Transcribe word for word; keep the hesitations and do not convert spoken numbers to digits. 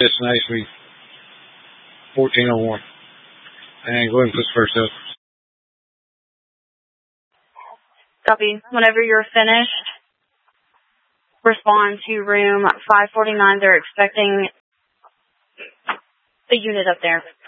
Destination fourteen oh one. And go ahead and push first up. Copy. Whenever you're finished, respond to room five forty-nine. They're expecting a unit up there.